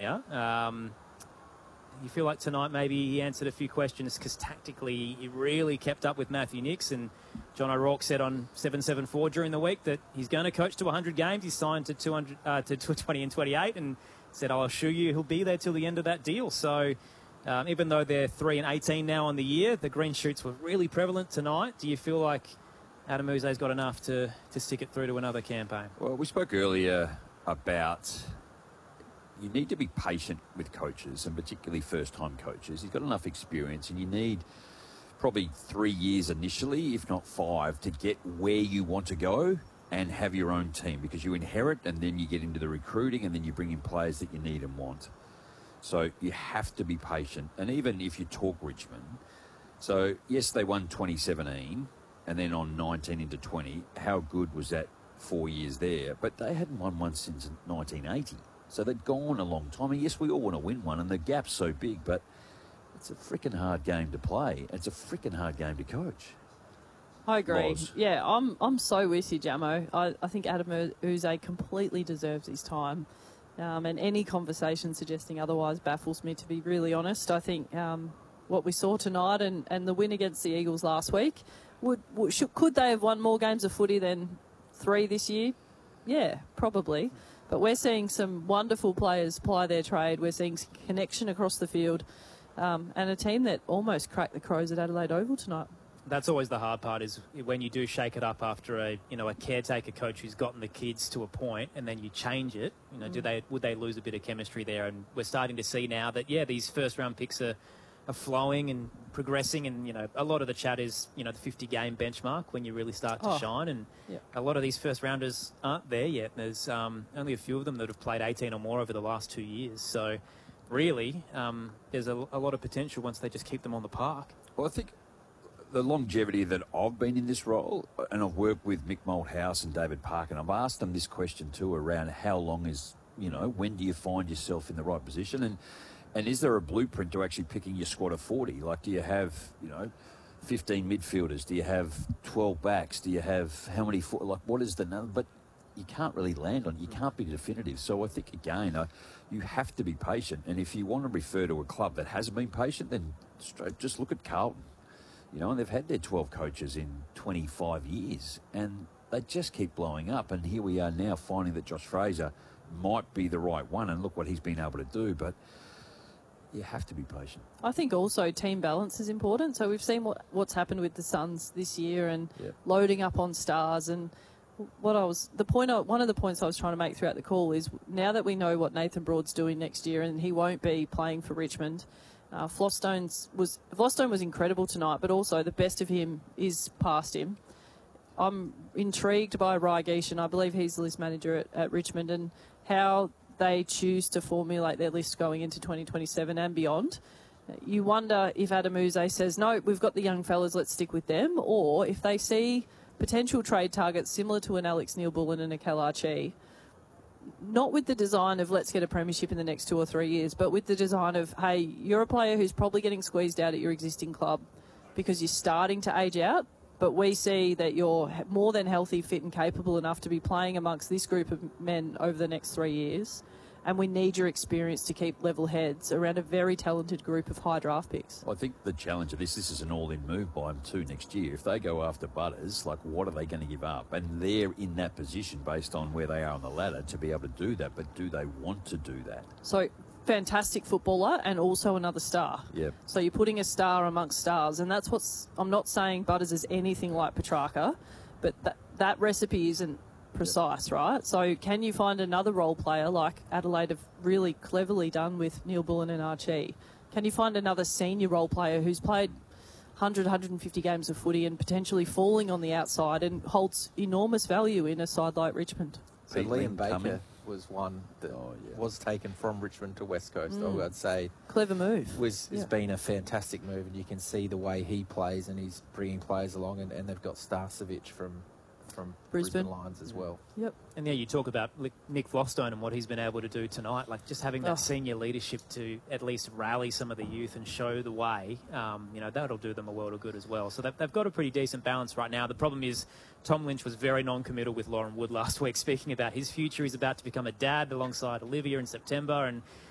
you. You feel like tonight maybe he answered a few questions because tactically he really kept up with Matthew Nicks, and John O'Rourke said on 774 during the week that he's going to coach to 100 games. He's signed to 20 and 28 and said, I'll assure you he'll be there till the end of that deal. So even though they're 3 and 18 now on the year, the green shoots were really prevalent tonight. Do you feel like Adam Yzer's got enough to stick it through to another campaign? Well, we spoke earlier about you need to be patient with coaches, and particularly first-time coaches. He's got enough experience, and you need probably 3 years initially, if not 5, to get where you want to go and have your own team, because you inherit and then you get into the recruiting and then you bring in players that you need and want. So you have to be patient. And even if you talk Richmond, so yes, they won 2017 and then on 19 into 20. How good was that 4 years there? But they hadn't won one since 1980. So they'd gone a long time. And yes, we all want to win one, and the gap's so big, but it's a freaking hard game to play. It's a freaking hard game to coach. I agree. Loz. Yeah, I'm so with you, Jamo. I think Adam Yzer completely deserves his time. And any conversation suggesting otherwise baffles me, to be really honest. I think what we saw tonight and the win against the Eagles last week, could they have won more games of footy than 3 this year? Yeah, probably. But we're seeing some wonderful players ply their trade. We're seeing connection across the field, and a team that almost cracked the Crows at Adelaide Oval tonight. That's always the hard part, is when you do shake it up after a caretaker coach who's gotten the kids to a point, and then you change it. Would they lose a bit of chemistry there? And we're starting to see now that these first round picks are flowing and progressing, and a lot of the chat is the 50-game benchmark when you really start to shine, and a lot of these first rounders aren't there yet. There's only a few of them that have played 18 or more over the last 2 years. So really, there's a lot of potential once they just keep them on the park. Well, I think the longevity that I've been in this role, and I've worked with Mick Malthouse and David Parker, and I've asked them this question too around how long is, when do you find yourself in the right position, and is there a blueprint to actually picking your squad of 40? Like, do you have, 15 midfielders? Do you have 12 backs? Do you have how many? What is the number? But you can't really land on it. You can't be definitive. So I think, again, you have to be patient. And if you want to refer to a club that hasn't been patient, then just look at Carlton. And they've had their 12 coaches in 25 years, and they just keep blowing up. And here we are now finding that Josh Fraser might be the right one, and look what he's been able to do. But you have to be patient. I think also team balance is important. So we've seen what's happened with the Suns this year, and loading up on stars. And one of the points I was trying to make throughout the call is, now that we know what Nathan Broad's doing next year, and he won't be playing for Richmond. Flostone was incredible tonight, but also the best of him is past him. I'm intrigued by Raigesh, and I believe he's the list manager at Richmond, and how they choose to formulate their list going into 2027 and beyond. You wonder if Adam Yzer says, no, we've got the young fellas, let's stick with them, or if they see potential trade targets similar to an Alex Neil-Bullen and a Kel Archie, not with the design of let's get a premiership in the next 2 or 3 years, but with the design of, hey, you're a player who's probably getting squeezed out at your existing club because you're starting to age out, but we see that you're more than healthy, fit and capable enough to be playing amongst this group of men over the next 3 years, and we need your experience to keep level heads around a very talented group of high draft picks. Well, I think the challenge of this is an all-in move by them too next year. If they go after Butters, what are they going to give up? And they're in that position based on where they are on the ladder to be able to do that, but do they want to do that? So, fantastic footballer and also another star. Yep. So you're putting a star amongst stars, and that's I'm not saying Butters is anything like Petrarca, but that recipe isn't precise, right? So can you find another role player like Adelaide have really cleverly done with Neil-Bullen and Archie? Can you find another senior role player who's played 100, 150 games of footy and potentially falling on the outside and holds enormous value in a side like Richmond? So Liam Baker was one that was taken from Richmond to West Coast. I'd say clever move. Has been a fantastic move, and you can see the way he plays, and he's bringing players along, and they've got Starcevic from Brisbane Lions as well. Yep. And you talk about Nick Flostone and what he's been able to do tonight, just having that senior leadership to at least rally some of the youth and show the way, that'll do them a world of good as well. So they've got a pretty decent balance right now. The problem is Tom Lynch was very non-committal with Lauren Wood last week, speaking about his future. He's about to become a dad alongside Olivia in September, and